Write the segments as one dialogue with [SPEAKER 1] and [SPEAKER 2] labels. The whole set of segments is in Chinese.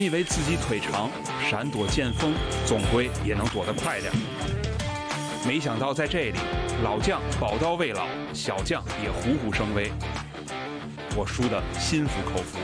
[SPEAKER 1] 以为自己腿长，闪躲剑锋，总归也能躲得快点。没想到在这里，老将宝刀未老，小将也虎虎生威。我输得心服口服。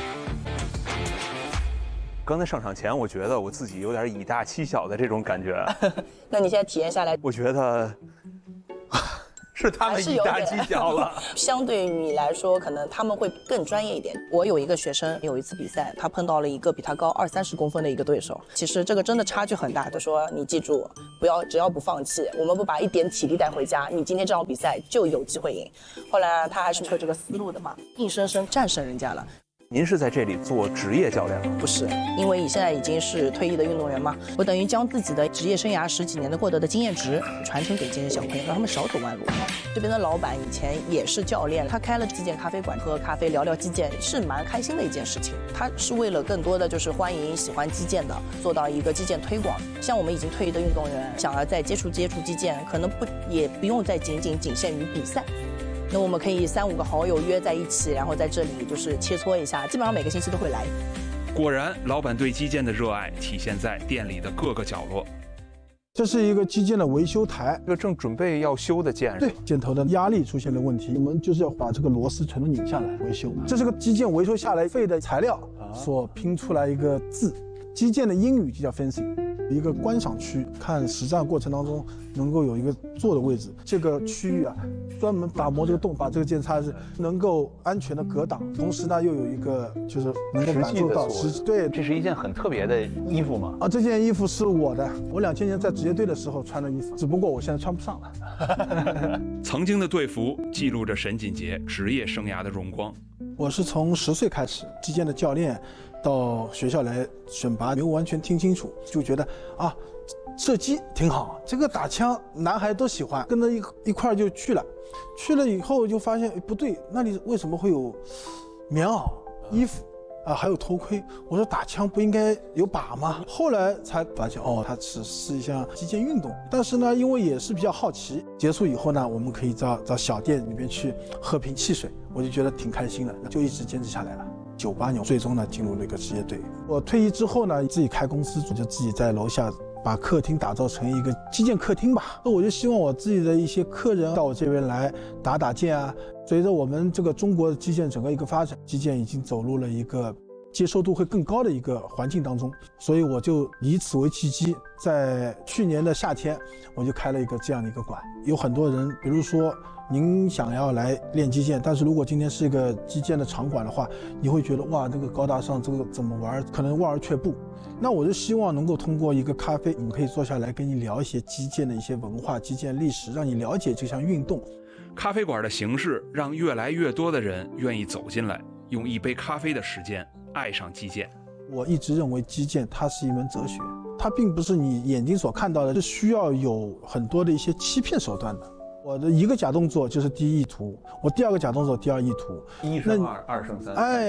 [SPEAKER 1] 刚才上场前，我觉得我自己有点以大欺小的这种感觉。
[SPEAKER 2] 那你现在体验下来，
[SPEAKER 1] 我觉得是他们以大欺小了。
[SPEAKER 2] 相对于你来说，可能他们会更专业一点。我有一个学生，有一次比赛，他碰到了一个比他高20-30公分的一个对手。其实这个真的差距很大。就说你记住，只要不放弃，我们不把一点体力带回家，你今天这场比赛就有机会赢。后来他还是有这个思路的嘛，硬生生战胜人家了。
[SPEAKER 1] 您是在这里做职业教练吗？
[SPEAKER 2] 不是，因为你现在已经是退役的运动员嘛，我等于将自己的职业生涯10几年的获得的经验值传承给这些小朋友，让他们少走弯路。这边的老板以前也是教练，他开了击剑咖啡馆，喝咖啡聊聊击剑是蛮开心的一件事情。他是为了更多的就是欢迎喜欢击剑的，做到一个击剑推广。像我们已经退役的运动员，想要再接触击剑，可能也不用再仅限于比赛。那我们可以3-5个好友约在一起，然后在这里就是切磋一下，基本上每个星期都会来。
[SPEAKER 1] 果然，老板对击剑的热爱体现在店里的各个角落。
[SPEAKER 3] 这是一个击剑的维修台，
[SPEAKER 1] 这个正准备要修的剑，
[SPEAKER 3] 对，箭头的压力出现了问题，我们就是要把这个螺丝全都拧下来维修。这是个击剑维修下来废的材料所拼出来一个字，击剑的英语就叫 fencing。一个观赏区，看实战过程当中能够有一个坐的位置，这个区域啊，专门打磨这个洞，把这个剑插是能够安全的隔挡，同时呢又有一个就是能够感受到对，
[SPEAKER 1] 这是一件很特别的衣服吗？
[SPEAKER 3] 啊，这件衣服是我的，我2000年在职业队的时候穿的衣服，只不过我现在穿不上了。
[SPEAKER 1] 曾经的队服记录着沈锦杰职业生涯的荣光。
[SPEAKER 3] 我是从10岁开始，击剑的教练到学校来选拔，没有完全听清楚，就觉得啊，射击挺好，这个打枪男孩都喜欢，跟着一块就去了。去了以后就发现不对，那里为什么会有棉袄、衣服啊，还有头盔？我说打枪不应该有靶吗？后来才发现哦，它只是一项击剑运动。但是呢，因为也是比较好奇，结束以后呢，我们可以到小店里面去喝瓶汽水，我就觉得挺开心的，就一直坚持下来了。98年最终呢进入了一个职业队。我退役之后呢，自己开公司，我就自己在楼下把客厅打造成一个击剑客厅吧。我就希望我自己的一些客人到我这边来打剑啊。随着我们这个中国的击剑整个一个发展，击剑已经走入了一个接受度会更高的一个环境当中，所以我就以此为契机，在去年的夏天我就开了一个这样的一个馆。有很多人，比如说您想要来练击剑，但是如果今天是一个击剑的场馆的话，你会觉得哇，这个高大上，这个怎么玩，可能望而却步。那我就希望能够通过一个咖啡，你们可以坐下来跟你聊一些击剑的一些文化、击剑历史，让你了解这项运动。
[SPEAKER 1] 咖啡馆的形式让越来越多的人愿意走进来，用一杯咖啡的时间爱上击剑。
[SPEAKER 3] 我一直认为击剑它是一门哲学，它并不是你眼睛所看到的，是需要有很多的一些欺骗手段的。我的一个假动作就是第一意图，我第二个假动作第二意图
[SPEAKER 1] ，1胜2，2胜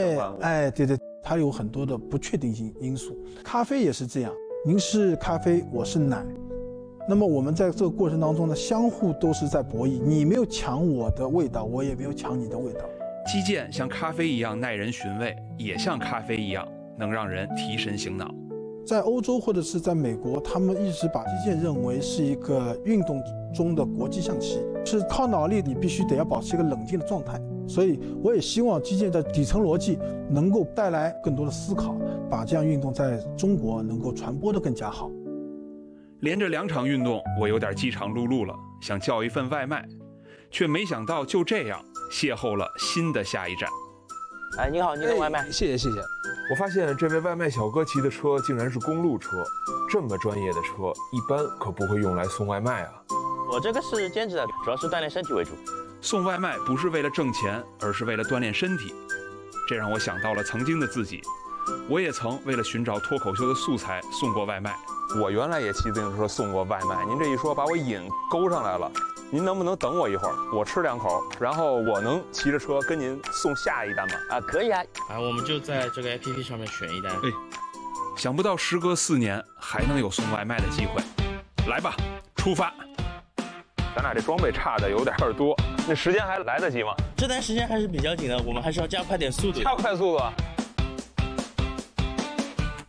[SPEAKER 1] 3，
[SPEAKER 3] 对，它有很多的不确定性因素。咖啡也是这样，您是咖啡，我是奶，那么我们在这个过程当中呢，相互都是在博弈，你没有抢我的味道，我也没有抢你的味道。
[SPEAKER 1] 击剑像咖啡一样耐人寻味，也像咖啡一样能让人提神醒脑。
[SPEAKER 3] 在欧洲或者是在美国，他们一直把击剑认为是一个运动中的国际象棋，是靠脑力，你必须得要保持一个冷静的状态。所以我也希望击剑的底层逻辑能够带来更多的思考，把这样运动在中国能够传播得更加好。
[SPEAKER 1] 连着2场运动，我有点饥肠辘辘了，想叫一份外卖，却没想到就这样邂逅了新的下一站。
[SPEAKER 4] 哎，你好，您的外卖。
[SPEAKER 5] 谢谢。我发现这位外卖小哥骑的车竟然是公路车，这么专业的车一般可不会用来送外卖啊。
[SPEAKER 4] 我这个是兼职的，主要是锻炼身体为主。
[SPEAKER 1] 送外卖不是为了挣钱，而是为了锻炼身体。这让我想到了曾经的自己，我也曾为了寻找脱口秀的素材送过外卖。
[SPEAKER 5] 我原来也骑自行车送过外卖，您这一说把我瘾勾上来了。您能不能等我一会儿，我吃2口，然后我能骑着车跟您送下一单吗？
[SPEAKER 4] 啊，可以啊。
[SPEAKER 6] 我们就在这个 APP 上面选一单。
[SPEAKER 1] 想不到时隔4年还能有送外卖的机会，来吧，出发。
[SPEAKER 5] 咱俩这装备差的有点多，那时间还来得及吗？
[SPEAKER 6] 这单时间还是比较紧的，我们还是要加快点速度。
[SPEAKER 5] 加快速度啊！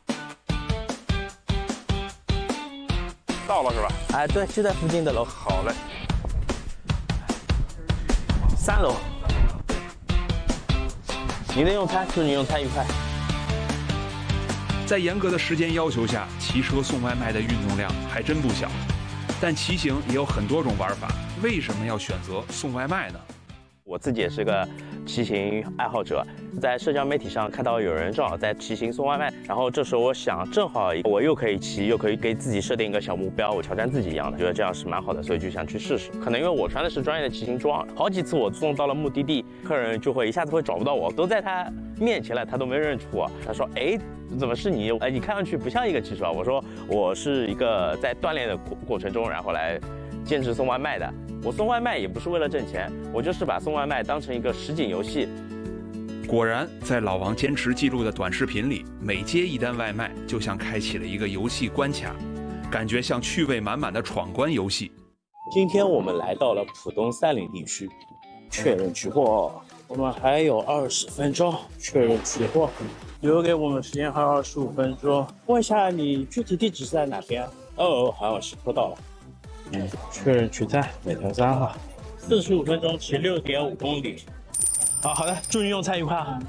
[SPEAKER 5] 到了是吧？
[SPEAKER 4] 哎，对，就在附近的楼，
[SPEAKER 5] 好嘞。
[SPEAKER 4] 3楼。您的用餐，祝您用餐愉快。
[SPEAKER 1] 在严格的时间要求下，骑车送外卖的运动量还真不小。但骑行也有很多种玩法，为什么要选择送外卖呢？
[SPEAKER 4] 我自己也是个骑行爱好者，在社交媒体上看到有人正好在骑行送外卖，然后这时候我想，正好我又可以骑，又可以给自己设定一个小目标，我挑战自己一样的，觉得这样是蛮好的，所以就想去试试。可能因为我穿的是专业的骑行装，好几次我送到了目的地，客人就会一下子会找不到我，都在他面前了，他都没认出我。他说：“哎，怎么是你？哎，你看上去不像一个骑手啊。”我说：“我是一个在锻炼的过程中，然后来兼职送外卖的。” 我送外卖也不是为了挣钱，我就是把送外卖当成一个实景游戏。
[SPEAKER 1] 果然，在老王坚持记录的短视频里，每接一单外卖，就像开启了一个游戏关卡，感觉像趣味满满的闯关游戏。
[SPEAKER 6] 今天我们来到了浦东3里地区，确认取货。我们还有20分钟确认取货，留给我们时间还有25分钟。问一下你具体地址是在哪边？哦，好像是拖到了。 确认取餐，美团3号，45分钟骑6.5公里。好的，祝你用餐愉快啊！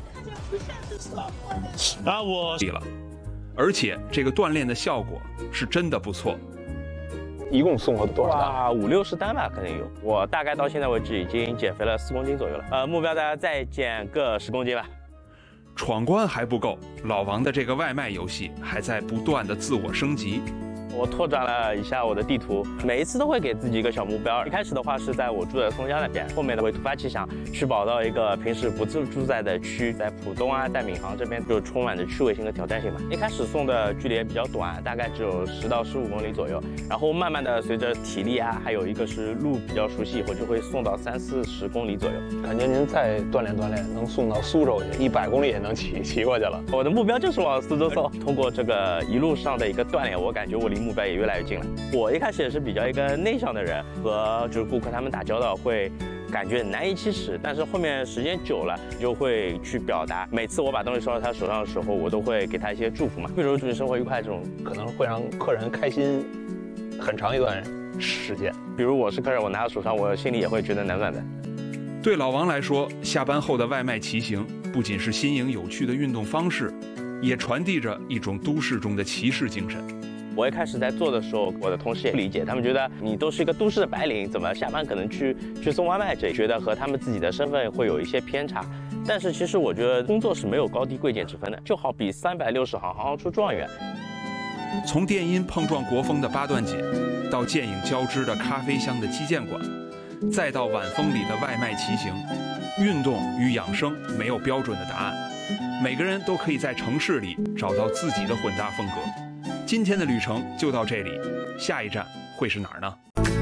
[SPEAKER 6] 然后我
[SPEAKER 1] 了，而且这个锻炼的效果是真的不错。
[SPEAKER 5] 一共送过多少单？
[SPEAKER 4] 哇，50、60单吧，肯定有。我大概到现在为止已经减肥了4公斤左右了。目标大家再减个10公斤吧。
[SPEAKER 1] 闯关还不够，老王的这个外卖游戏还在不断的自我升级。
[SPEAKER 4] 我拓展了一下我的地图，每一次都会给自己一个小目标。一开始的话是在我住的松江那边，后面呢会突发奇想去跑到一个平时不住在的区，在浦东啊，在闵行这边就充满着趣味性和挑战性嘛。一开始送的距离也比较短，大概只有10到15公里左右，然后慢慢的随着体力啊，还有一个是路比较熟悉以后，就会送到30、40公里左右。
[SPEAKER 5] 感觉您再锻炼锻炼，能送到苏州去，100公里也能骑过去了。
[SPEAKER 4] 我的目标就是往苏州送。通过这个一路上的一个锻炼，我感觉我离目标也越来越近了。我一开始也是比较一个内向的人，和就是顾客他们打交道会感觉难以启齿，但是后面时间久了就会去表达。每次我把东西收到他手上的时候，我都会给他一些祝福嘛，比如祝你生活愉快这种，
[SPEAKER 5] 可能会让客人开心很长一段时间。
[SPEAKER 4] 比如我是客人，我拿到手上，我心里也会觉得暖暖的。
[SPEAKER 1] 对老王来说，下班后的外卖骑行不仅是新颖有趣的运动方式，也传递着一种都市中的骑士精神。
[SPEAKER 4] 我一开始在做的时候，我的同事也不理解，他们觉得你都是一个都市的白领，怎么下班可能去送外卖？这觉得和他们自己的身份会有一些偏差。但是其实我觉得工作是没有高低贵贱之分的，就好比360行，行行出状元。
[SPEAKER 1] 从电音碰撞国风的八段锦，到剑影交织的咖啡香的击剑馆，再到晚风里的外卖骑行，运动与养生没有标准的答案，每个人都可以在城市里找到自己的混搭风格。今天的旅程就到这里，下一站会是哪儿呢？